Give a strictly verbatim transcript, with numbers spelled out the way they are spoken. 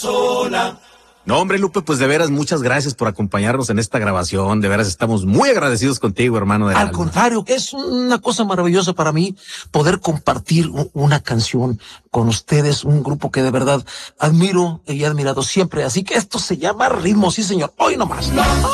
sola. No, hombre, Lupe, pues de veras, muchas gracias por acompañarnos en esta grabación. De veras, estamos muy agradecidos contigo, hermano. Al contrario, es una cosa maravillosa para mí poder compartir una canción con ustedes, un grupo que de verdad admiro y he admirado siempre. Así que esto se llama Ritmo, sí, señor. Hoy nomás.